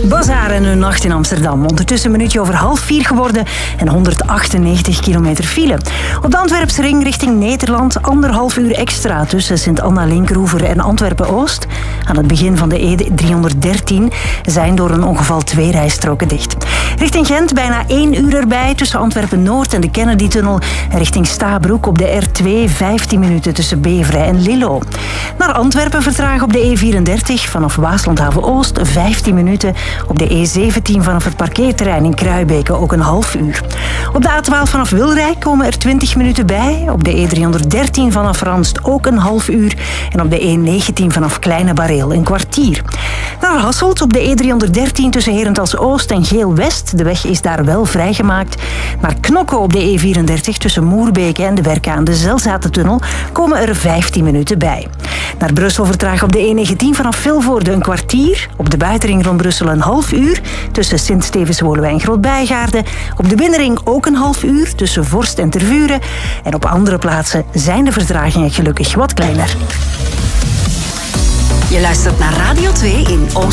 Bazaar en een nacht in Amsterdam. Ondertussen een minuutje over 3:30 geworden en 198 kilometer file. Op de Antwerpse ring richting Nederland 1,5 uur extra tussen Sint-Anna-Linkeroever en Antwerpen-Oost. Aan het begin van de E313 zijn door een ongeval 2 rijstroken dicht. Richting Gent bijna 1 uur erbij tussen Antwerpen-Noord en de Kennedy-tunnel. En richting Stabroek op de R2 15 minuten tussen Beveren en Lillo. Naar Antwerpen vertragen op de E34 vanaf Waaslandhaven-Oost 15 minuten. Op de E17 vanaf het parkeerterrein in Kruibeke ook een half uur. Op de A12 vanaf Wilrijk komen er 20 minuten bij. Op de E313 vanaf Ranst ook een half uur. En op de E19 vanaf Kleine Bareel een kwartier. Naar Hasselt op de E313 tussen Herentals-Oost en Geel-West. De weg is daar wel vrijgemaakt. Naar Knokke op de E34 tussen Moerbeke en de werken aan de Zelzatentunnel komen er 15 minuten bij. Naar Brussel vertragen op de E19 vanaf Vilvoorde een kwartier. Op de buitenring rond Brussel een half uur tussen Sint-Stevens-Woluwe en Grootbijgaarden. Op de binnenring ook een half uur tussen Vorst en Tervuren. En op andere plaatsen zijn de vertragingen gelukkig wat kleiner. Je luistert naar Radio 2 in Oost.